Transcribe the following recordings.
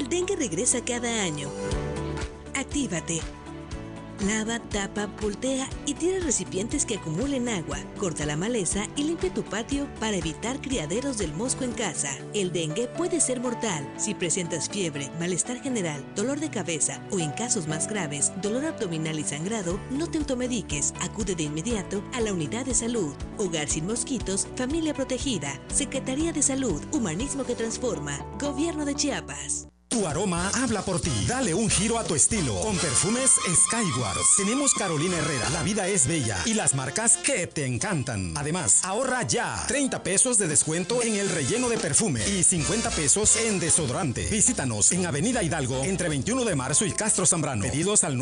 El dengue regresa cada año. Actívate. Lava, tapa, voltea y tira recipientes que acumulen agua. Corta la maleza y limpia tu patio para evitar criaderos del mosco en casa. El dengue puede ser mortal. Si presentas fiebre, malestar general, dolor de cabeza o en casos más graves, dolor abdominal y sangrado, no te automediques. Acude de inmediato a la unidad de salud. Hogar sin mosquitos, familia protegida. Secretaría de Salud, Humanismo que Transforma. Gobierno de Chiapas. Tu aroma habla por ti. Dale un giro a tu estilo con Perfumes Skyward. Tenemos Carolina Herrera, La Vida es Bella y las marcas que te encantan. Además, ahorra ya 30 pesos de descuento en el relleno de perfume y 50 pesos en desodorante. Visítanos en Avenida Hidalgo entre 21 de marzo y Castro Zambrano. Pedidos al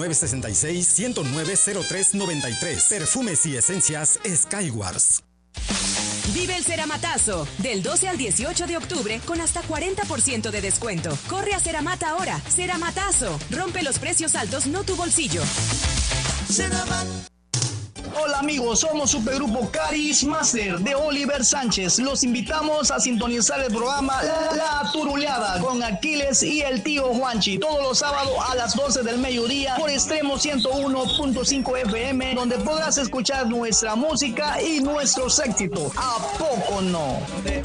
966-109-0393. Perfumes y esencias Skywards. Vive el Ceramatazo del 12 al 18 de octubre con hasta 40% de descuento. Corre a Ceramata ahora. Ceramatazo. Rompe los precios altos, no tu bolsillo. Hola amigos, somos Supergrupo Caris Master de Oliver Sánchez. Los invitamos a sintonizar el programa La Turuleada con Aquiles y el tío Juanchi todos los sábados a las 12 del mediodía por Extremo 101.5 FM, donde podrás escuchar nuestra música y nuestros éxitos. ¿A poco no?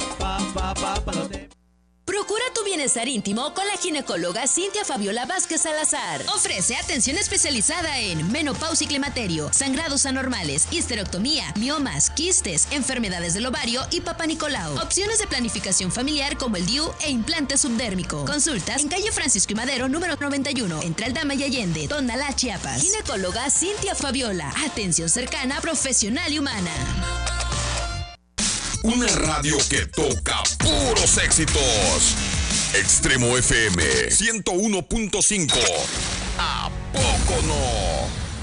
Procura tu bienestar íntimo con la ginecóloga Cintia Fabiola Vázquez Salazar. Ofrece atención especializada en menopausia y climaterio, sangrados anormales, histerectomía, miomas, quistes, enfermedades del ovario y Papa Nicolau. Opciones de planificación familiar como el DIU e implante subdérmico. Consultas en calle Francisco y Madero, número 91, entre Aldama y Allende, Tonalá, Chiapas. Ginecóloga Cintia Fabiola. Atención cercana, profesional y humana. Una radio que toca puros éxitos. Extremo FM 101.5.